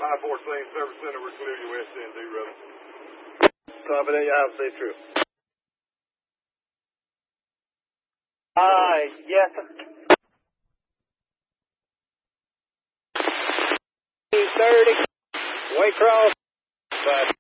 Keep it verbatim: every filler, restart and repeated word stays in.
five fourteen, Service Center, we're clear you West End, brother. Copy that, you have a safe trip. Uh, yes. thirty, Waycross, but